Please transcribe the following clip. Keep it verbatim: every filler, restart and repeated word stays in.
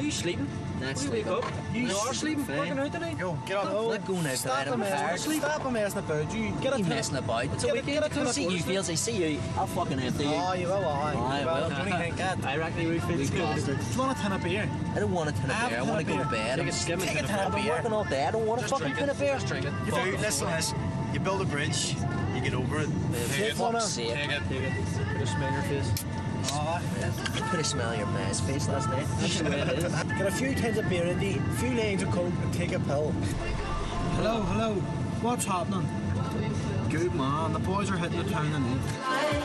you sleeping? Not Wake sleeping. up. You No, are sleeping, fine. working out today? Yo, get on. I'm not going out Stop tonight, I'm messing- tired. Stop messing about. You get a You ten- messing about? It's a Get a- weekend. get a ten I see you, quarters, feels. I see you. I'll fucking empty you. Oh, you will, aye. Aye, You well. will. Don't you think that? I reckon he would feel We good. bastard. Do you want a tin of beer? I don't want a tin of Have beer. I a tin want of to go to beer. bed. Take I'm a skim and Take a tin of tin I've of been beer. working all day. I don't want a Just fucking drink tin it. of beer. Just drink it. You do. Listen, listen. You build a bridge. You get over it. For fuck's sake. Take it. Take it. Put a smell in your face. Oh, You could have smelled your man's face last night. That's the way it is. get a few tins of beer in the, a few lines of coke, and take a pill. Hello, hello. What's happening? Good man. The boys are hitting the town tonight.